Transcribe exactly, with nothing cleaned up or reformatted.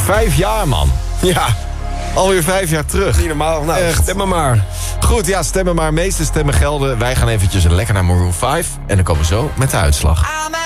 Vijf jaar, man. Ja, Alweer vijf jaar terug. niet normaal. Nou, Echt. stem maar maar. Goed, ja, stemmen maar. Meeste stemmen gelden. Wij gaan eventjes lekker naar Maroon vijf. En dan komen we zo met de uitslag.